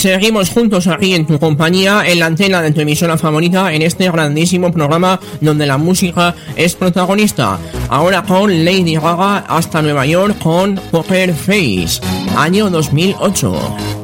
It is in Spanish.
Seguimos juntos aquí en tu compañía, en la antena de tu emisora favorita, en este grandísimo programa donde la música es protagonista. Ahora con Lady Gaga hasta Nueva York con Poker Face, año 2008.